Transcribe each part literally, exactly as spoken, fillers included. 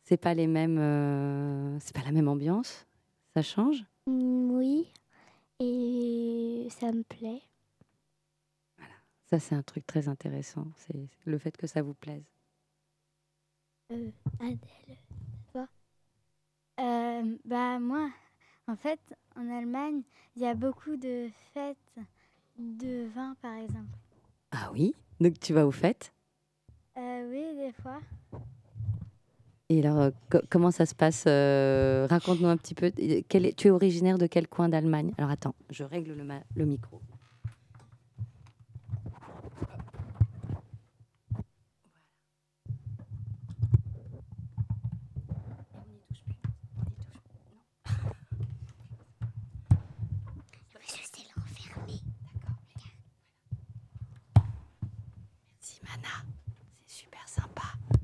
C'est pas les mêmes, heu, c'est pas la même ambiance? Ça change? Mmh, oui et ça me plaît. Voilà, ça c'est un truc très intéressant, c'est le fait que ça vous plaise. Heu, Adèle, toi? Hem, bah, moi, en fait, en Allemagne, il y a beaucoup de fêtes de vin, par exemple. Ah oui? Donc tu vas aux fêtes? Heu, oui, des fois. Et alors, heu, co comment ça se passe? Heu, raconte-nous un petit peu, et quel est tu es originaire de quel coin d'Allemagne? Alors attends, je règle le ma le micro. Je sais l'enfermer. Merci Mana, c'est super sympa.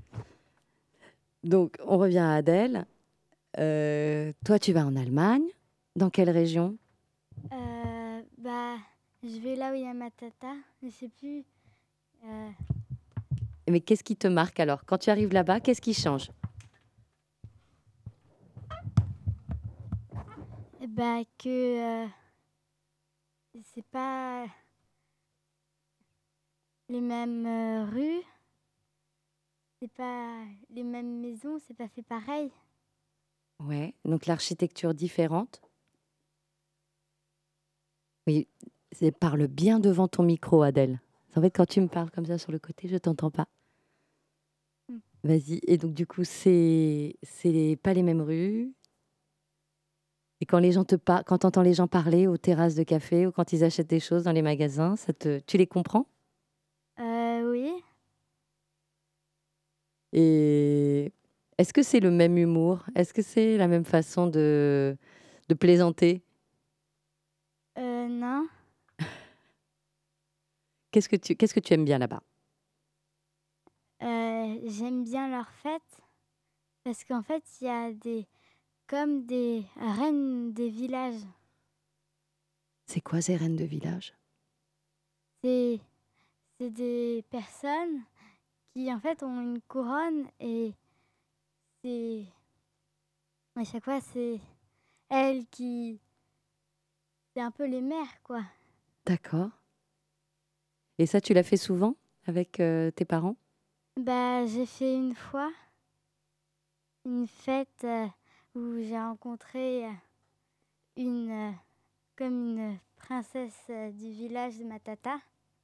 Donc on revient à Adèle. Heu, toi tu vas en Allemagne, dans quelle région? Heu, bah, je vais là où il y a ma tata, je sais plus, heu Mais qu'est-ce qui te marque alors? Quand tu arrives là-bas, qu'est-ce qui change? bah, que, heu, c'est pas les mêmes, heu, rues, c'est pas les mêmes maisons, c'est pas fait pareil. Ouais, donc l'architecture différente. Oui, c'est parle bien devant ton micro, Adèle. En fait, quand tu me parles comme ça sur le côté, je t'entends pas. Mmh. Vas-y. Et donc du coup, c'est c'est pas les mêmes rues. Et quand les gens te par quand tu entends les gens parler aux terrasses de café ou quand ils achètent des choses dans les magasins, ça te tu les comprends? Heu, oui. Et est-ce que c'est le même humour? Est-ce que c'est la même façon de de plaisanter? Heu, non. Qu'est-ce que tu qu'est-ce que tu aimes bien là-bas? Heu, j'aime bien leurs fêtes parce qu'en fait, il y a des comme des reines des villages. C'est quoi ces reines de village? C'est c'est des personnes qui, en fait, ont une couronne et c'est à chaque fois, c'est elles qui c'est un peu les mères, quoi. D'accord. Et ça, tu l'as fait souvent avec, heu, tes parents? Bah, j'ai fait une fois une fête, heu, où j'ai rencontré, heu, une, heu, comme une princesse, heu, du village de ma tata.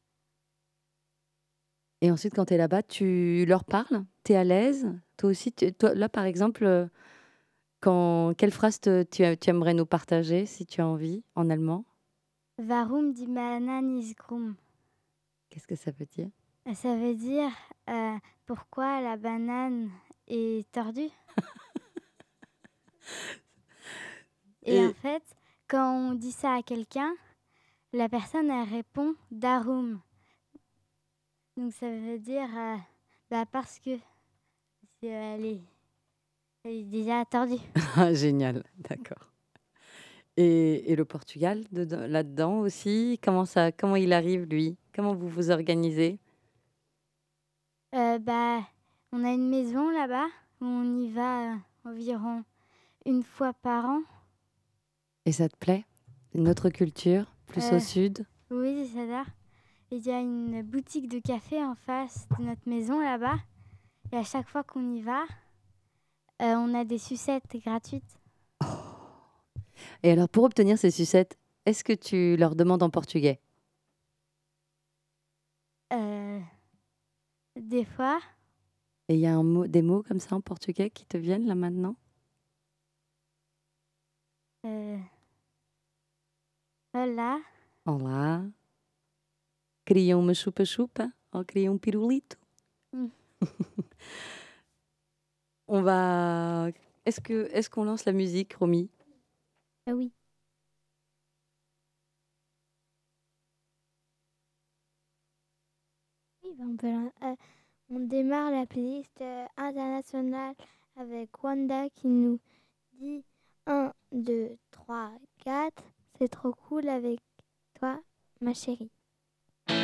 Et ensuite, quand tu es là-bas, tu leur parles? Tu es à l'aise? Toi aussi, tu toi, là, par exemple, heu, quand quelle phrase te tu a tu aimerais nous partager, si tu as envie, en allemand? Warum die Banane ist krumm? Qu'est-ce que ça veut dire? Heu, ça veut dire, heu, pourquoi la banane est tordue et en Et fait, quand on dit ça à quelqu'un, la personne, elle répond: «Darum». Donc ça veut dire, heu, bah, parce que, parce qu'elle est elle est déjà tordue. ah génial, d'accord. Et et le Portugal dedans là-dedans aussi, comment ça comment il arrive lui? Comment vous vous organisez? Heu, bah, on a une maison là-bas où on y va, heu, environ une fois par an. Et ça te plaît? Une autre culture, plus au Heu, sud? oui, j'adore. Il y a une boutique de café en face de notre maison là-bas et à chaque fois qu'on y va, heu, on a des sucettes gratuites. Et alors pour obtenir ces sucettes, est-ce que tu leur demandes en portugais? Heu, des fois, Et il y a un mot des mots comme ça en portugais qui te viennent là maintenant? heu, voilà. Olá, queria uma chupa-chupa ou queria um pirulito? Mmh. On va est-ce que est-ce qu'on lance la musique, Romy? Ah oui. Oui, bah, on peut lan heu, on démarre la playlist, heu, internationale avec Wanda qui nous dit un deux trois quatre. C'est trop cool avec toi, ma chérie.